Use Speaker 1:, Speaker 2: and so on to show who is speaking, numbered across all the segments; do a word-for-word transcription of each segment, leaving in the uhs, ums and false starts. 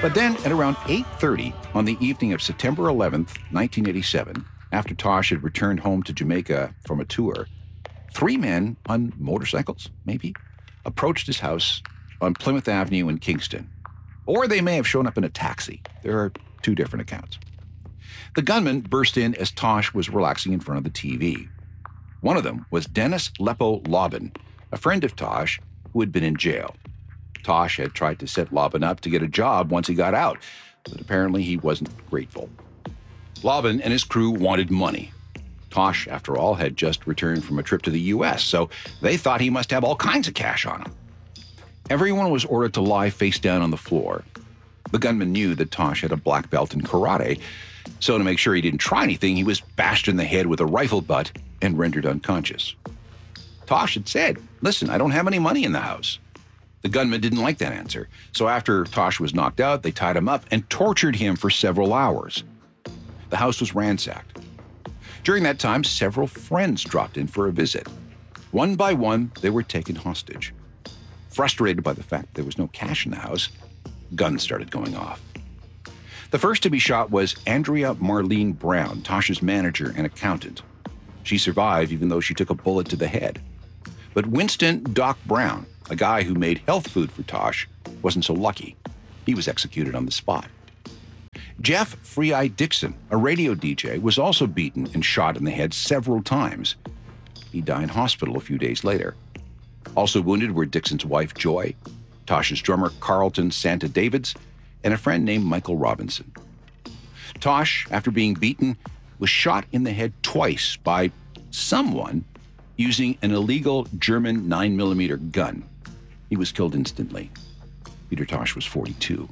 Speaker 1: But then at around eight thirty on the evening of September eleventh, nineteen eighty-seven, after Tosh had returned home to Jamaica from a tour, three men on motorcycles, maybe, approached his house on Plymouth Avenue in Kingston. Or they may have shown up in a taxi. There are two different accounts. The gunmen burst in as Tosh was relaxing in front of the T V. One of them was Dennis Lepo Lobban, a friend of Tosh who had been in jail. Tosh had tried to set Lobban up to get a job once he got out, but apparently he wasn't grateful. Lobban and his crew wanted money. Tosh, after all, had just returned from a trip to the U S, so they thought he must have all kinds of cash on him. Everyone was ordered to lie face down on the floor. The gunman knew that Tosh had a black belt in karate, so to make sure he didn't try anything, he was bashed in the head with a rifle butt and rendered unconscious. Tosh had said, "Listen, I don't have any money in the house." The gunman didn't like that answer, so after Tosh was knocked out, they tied him up and tortured him for several hours. The house was ransacked. During that time, several friends dropped in for a visit. One by one, they were taken hostage. Frustrated by the fact there was no cash in the house, guns started going off. The first to be shot was Andrea Marlene Brown, Tosh's manager and accountant. She survived even though she took a bullet to the head. But Winston Doc Brown, a guy who made health food for Tosh, wasn't so lucky. He was executed on the spot. Jeff Free-Eye Dixon, a radio D J, was also beaten and shot in the head several times. He died in hospital a few days later. Also wounded were Dixon's wife, Joy, Tosh's drummer, Carlton Santa Davids, and a friend named Michael Robinson. Tosh, after being beaten, was shot in the head twice by someone using an illegal German nine millimeter gun. He was killed instantly. Peter Tosh was forty-two.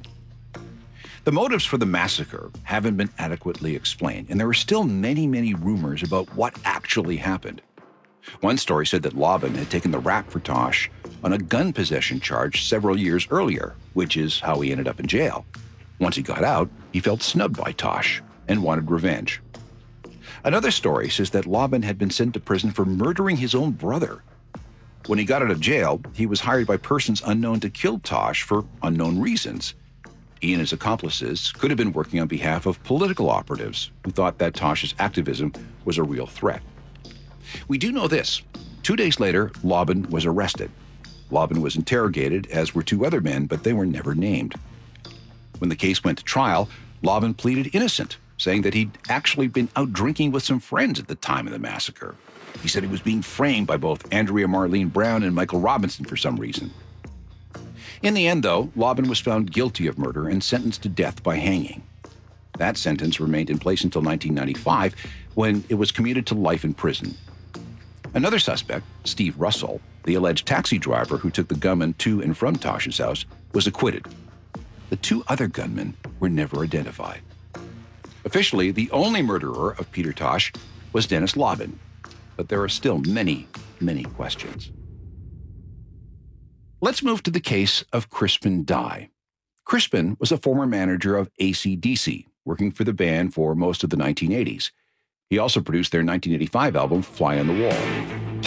Speaker 1: The motives for the massacre haven't been adequately explained, and there are still many, many rumors about what actually happened. One story said that Lobban had taken the rap for Tosh on a gun possession charge several years earlier, which is how he ended up in jail. Once he got out, he felt snubbed by Tosh and wanted revenge. Another story says that Lobban had been sent to prison for murdering his own brother. When he got out of jail, he was hired by persons unknown to kill Tosh for unknown reasons. He and his accomplices could have been working on behalf of political operatives who thought that Tosh's activism was a real threat. We do know this. Two days later, Lobban was arrested. Lobban was interrogated, as were two other men, but they were never named. When the case went to trial, Lobban pleaded innocent, saying that he'd actually been out drinking with some friends at the time of the massacre. He said he was being framed by both Andrea Marlene Brown and Michael Robinson for some reason. In the end, though, Lobban was found guilty of murder and sentenced to death by hanging. That sentence remained in place until nineteen ninety-five, when it was commuted to life in prison. Another suspect, Steve Russell, the alleged taxi driver who took the gunman to and from Tosh's house, was acquitted. The two other gunmen were never identified. Officially, the only murderer of Peter Tosh was Dennis Lobban, but there are still many, many questions. Let's move to the case of Crispin Dye. Crispin was a former manager of A C D C, working for the band for most of the nineteen eighties. He also produced their nineteen eighty-five album, Fly on the Wall.